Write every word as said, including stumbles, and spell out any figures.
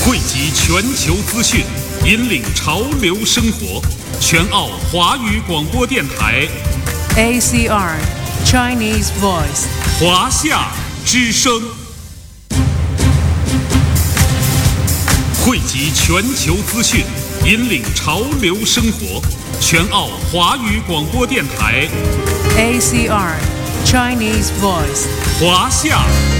汇集全球资讯，引领潮流生活。全澳华语广播电台 A C R Chinese Voice 华夏之声，汇集全球资讯，引领潮流生活。全澳华语广播电台 A C R Chinese Voice 华夏